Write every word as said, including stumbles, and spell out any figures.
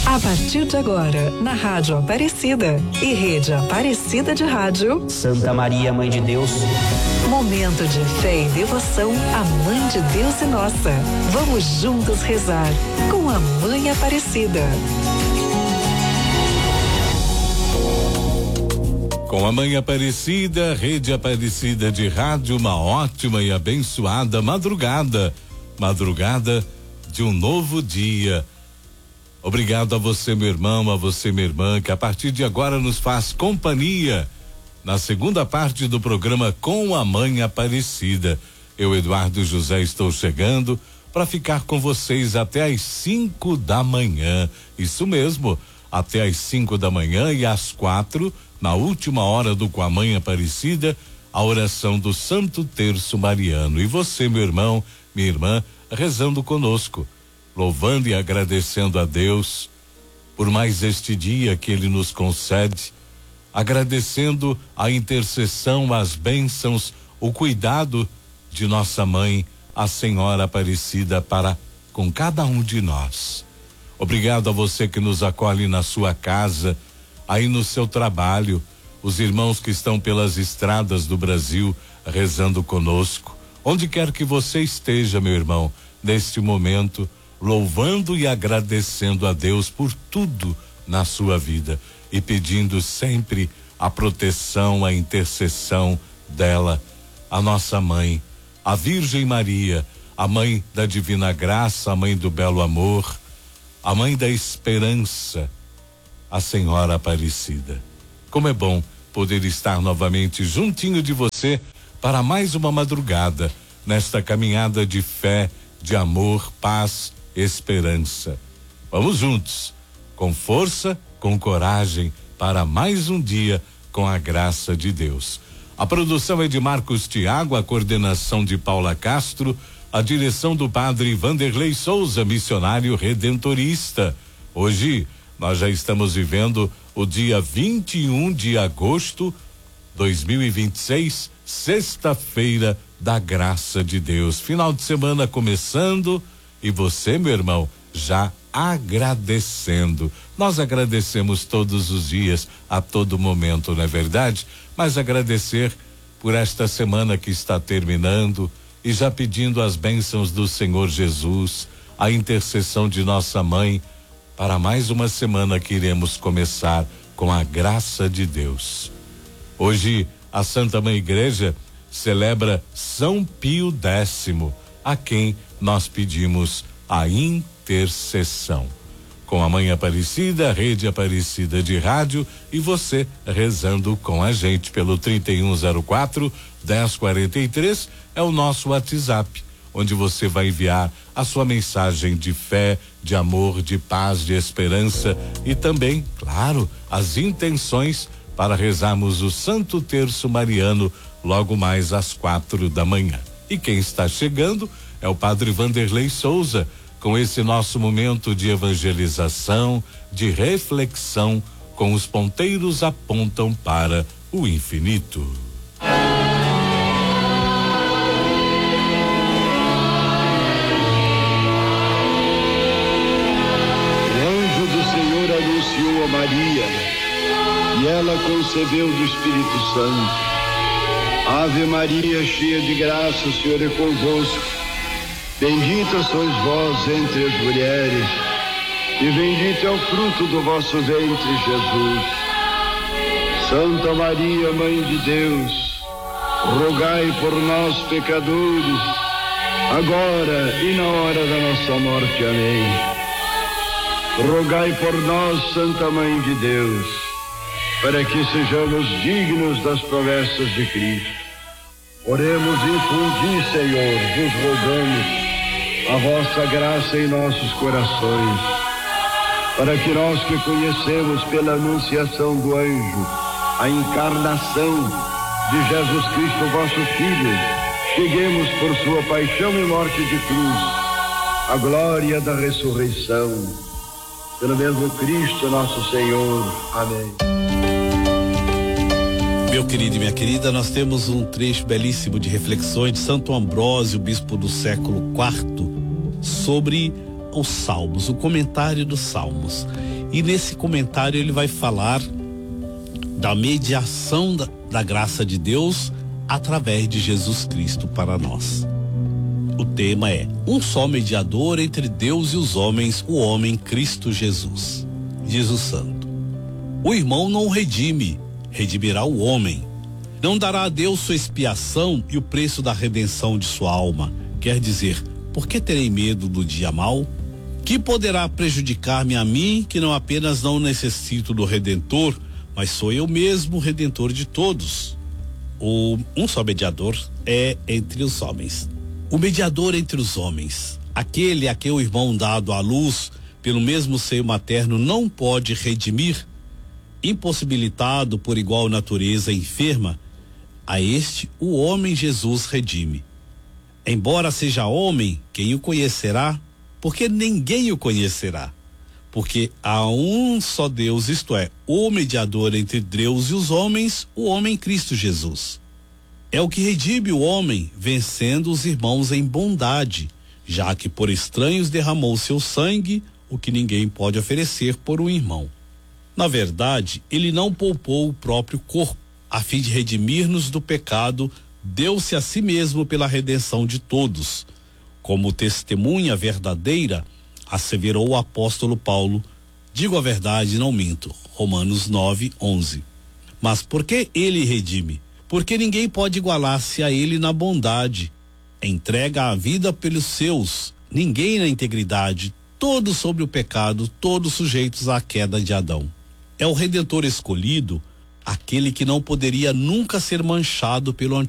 A partir de agora, na Rádio Aparecida e Rede Aparecida de Rádio, Santa Maria, Mãe de Deus. Momento de fé e devoção à Mãe de Deus e nossa. Vamos juntos rezar com a Mãe Aparecida. Com a Mãe Aparecida, Rede Aparecida de Rádio, uma ótima e abençoada madrugada. Madrugada de um novo dia. Obrigado a você, meu irmão, a você, minha irmã, que a partir de agora nos faz companhia na segunda parte do programa Com a Mãe Aparecida. Eu, Eduardo José, estou chegando para ficar com vocês até às cinco da manhã. Isso mesmo, até às cinco da manhã e às quatro, na última hora do Com a Mãe Aparecida, a oração do Santo Terço Mariano. E você, meu irmão, minha irmã, rezando conosco, louvando e agradecendo a Deus por mais este dia que Ele nos concede, agradecendo a intercessão, as bênçãos, o cuidado de nossa mãe, a Senhora Aparecida, para com cada um de nós. Obrigado a você que nos acolhe na sua casa, aí no seu trabalho, os irmãos que estão pelas estradas do Brasil rezando conosco, onde quer que você esteja, meu irmão, neste momento, louvando e agradecendo a Deus por tudo na sua vida e pedindo sempre a proteção, a intercessão dela, a nossa mãe, a Virgem Maria, a mãe da divina graça, a mãe do belo amor, a mãe da esperança, a Senhora Aparecida. Como é bom poder estar novamente juntinho de você para mais uma madrugada nesta caminhada de fé, de amor, paz, esperança. Vamos juntos, com força, com coragem, para mais um dia com a graça de Deus. A produção é de Marcos Tiago, a coordenação de Paula Castro, a direção do padre Vanderlei Souza, missionário redentorista. Hoje nós já estamos vivendo o dia vinte e um de agosto de dois mil e vinte e seis, sexta-feira da graça de Deus. Final de semana começando e você, meu irmão, já agradecendo. Nós agradecemos todos os dias, a todo momento, não é verdade? Mas agradecer por esta semana que está terminando e já pedindo as bênçãos do Senhor Jesus, a intercessão de nossa mãe, para mais uma semana que iremos começar com a graça de Deus. Hoje, a Santa Mãe Igreja celebra São Pio Décimo, a quem nós pedimos a intercessão. Com a Mãe Aparecida, Rede Aparecida de Rádio e você rezando com a gente pelo trinta e um zero quatro, dez quarenta e três é o nosso WhatsApp, onde você vai enviar a sua mensagem de fé, de amor, de paz, de esperança e também, claro, as intenções para rezarmos o Santo Terço Mariano logo mais às quatro da manhã. E quem está chegando é o padre Vanderlei Souza, com esse nosso momento de evangelização, de reflexão, com os ponteiros apontam para o infinito. O anjo do Senhor anunciou a Maria e ela concebeu do Espírito Santo. Ave Maria, cheia de graça, o Senhor é convosco. Bendita sois vós entre as mulheres, e bendito é o fruto do vosso ventre, Jesus. Santa Maria, Mãe de Deus, rogai por nós, pecadores, agora e na hora da nossa morte. Amém. Rogai por nós, Santa Mãe de Deus, para que sejamos dignos das promessas de Cristo. Oremos, infundi, Senhor, vos rogamos a vossa graça em nossos corações, para que nós que conhecemos pela anunciação do anjo a encarnação de Jesus Cristo, vosso Filho, cheguemos por sua paixão e morte de cruz à glória da ressurreição. Pelo mesmo Cristo nosso Senhor. Amém. Meu querido e minha querida, nós temos um trecho belíssimo de reflexões de Santo Ambrósio, bispo do século quarto, sobre os Salmos, o comentário dos Salmos. E nesse comentário ele vai falar da mediação da, da graça de Deus através de Jesus Cristo para nós. O tema é um só mediador entre Deus e os homens, o homem Cristo Jesus. Jesus Santo. O irmão não redime, redimirá o homem. Não dará a Deus sua expiação e o preço da redenção de sua alma. Quer dizer, por que terei medo do dia mau? Que poderá prejudicar-me a mim, que não apenas não necessito do Redentor, mas sou eu mesmo o Redentor de todos. O um só mediador é entre os homens. O mediador entre os homens, aquele a quem o irmão dado à luz pelo mesmo seio materno não pode redimir, impossibilitado por igual natureza enferma, a este o homem Jesus redime. Embora seja homem, quem o conhecerá? Porque ninguém o conhecerá. Porque há um só Deus, isto é, o mediador entre Deus e os homens, o homem Cristo Jesus. É o que redime o homem, vencendo os irmãos em bondade, já que por estranhos derramou seu sangue, o que ninguém pode oferecer por um irmão. Na verdade, ele não poupou o próprio corpo, a fim de redimir-nos do pecado, deu-se a si mesmo pela redenção de todos. Como testemunha verdadeira, asseverou o apóstolo Paulo, digo a verdade, não minto. Romanos nove, onze. Mas por que ele redime? Porque ninguém pode igualar-se a ele na bondade. Entrega a vida pelos seus, ninguém na integridade, todos sobre o pecado, todos sujeitos à queda de Adão. É o Redentor escolhido, aquele que não poderia nunca ser manchado pelo